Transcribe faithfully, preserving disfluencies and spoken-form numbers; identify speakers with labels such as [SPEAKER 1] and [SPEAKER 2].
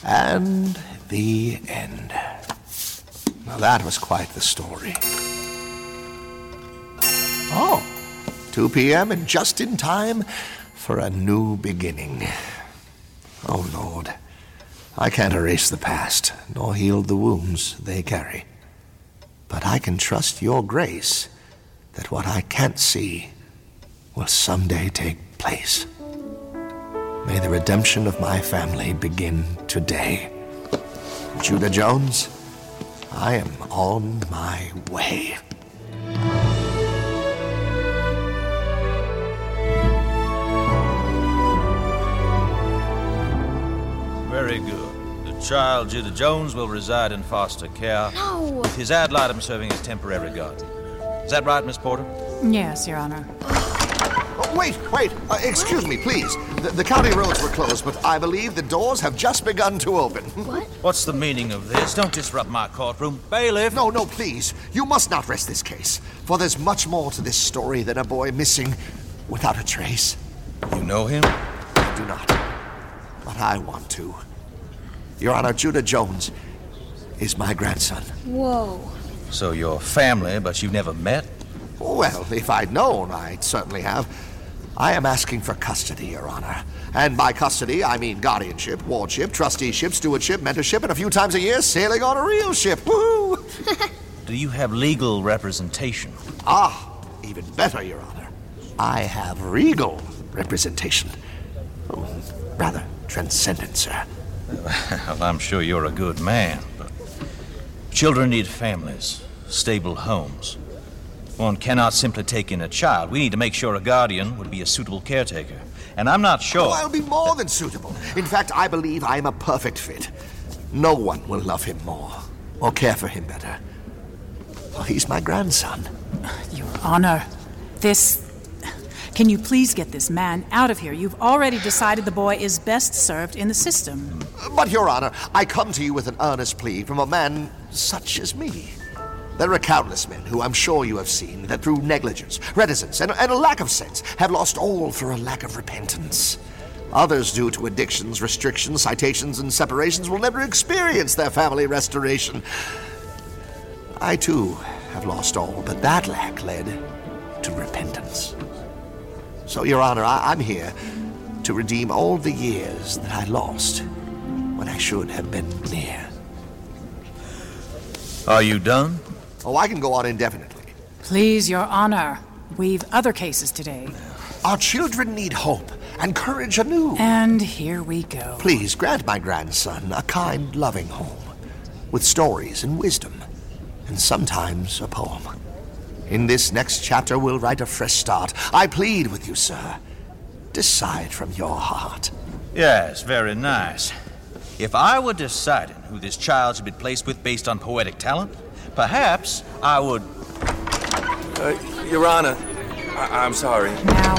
[SPEAKER 1] And the end. Now that was quite the story. Oh, two p.m. and just in time for a new beginning. Oh, Lord, I can't erase the past, nor heal the wounds they carry. But I can trust your grace that what I can't see will someday take place. May the redemption of my family begin today. Judah Jones, I am on my way.
[SPEAKER 2] Very good. The child, Judah Jones, will reside in foster care.
[SPEAKER 3] No!
[SPEAKER 2] With his ad litem serving as temporary guardian. Is that right, Miss Porter?
[SPEAKER 4] Yes, Your Honor.
[SPEAKER 1] Oh, wait, wait. Uh, excuse me, please. The, the county roads were closed, but I believe the doors have just begun to open.
[SPEAKER 3] What?
[SPEAKER 2] What's the meaning of this? Don't disrupt my courtroom. Bailiff!
[SPEAKER 1] No, no, please. You must not rest this case. For there's much more to this story than a boy missing without a trace.
[SPEAKER 2] You know him?
[SPEAKER 1] I do not. But I want to. Your Honor, Judah Jones is my grandson.
[SPEAKER 3] Whoa.
[SPEAKER 2] So you're family, but you've never met?
[SPEAKER 1] Well, if I'd known, I'd certainly have. I am asking for custody, Your Honor. And by custody, I mean guardianship, wardship, trusteeship, stewardship, mentorship, and a few times a year, sailing on a real ship. Woohoo!
[SPEAKER 2] Do you have legal representation?
[SPEAKER 1] Ah, even better, Your Honor. I have regal representation. Oh, rather transcendent, sir.
[SPEAKER 2] Well, I'm sure you're a good man, but children need families, stable homes. One cannot simply take in a child. We need to make sure a guardian would be a suitable caretaker. And I'm not sure...
[SPEAKER 1] Oh, I'll be more than suitable. In fact, I believe I am a perfect fit. No one will love him more or care for him better. Well, he's my grandson.
[SPEAKER 4] Your Honor, this... Can you please get this man out of here? You've already decided the boy is best served in the system.
[SPEAKER 1] But, Your Honor, I come to you with an earnest plea from a man such as me. There are countless men who I'm sure you have seen that through negligence, reticence, and, and a lack of sense have lost all for a lack of repentance. Others, due to addictions, restrictions, citations, and separations, will never experience their family restoration. I, too, have lost all, but that lack led to repentance. So, Your Honor, I- I'm here to redeem all the years that I lost when I should have been near.
[SPEAKER 2] Are you done?
[SPEAKER 1] Oh, I can go on indefinitely.
[SPEAKER 4] Please, Your Honor. We've other cases today.
[SPEAKER 1] Our children need hope and courage anew.
[SPEAKER 4] And here we go.
[SPEAKER 1] Please grant my grandson a kind, loving home with stories and wisdom, and sometimes a poem. In this next chapter, we'll write a fresh start. I plead with you, sir. Decide from your heart.
[SPEAKER 2] Yes, very nice. If I were deciding who this child should be placed with based on poetic talent, perhaps I would...
[SPEAKER 5] Uh, Your Honor, I- I'm sorry.
[SPEAKER 4] Now,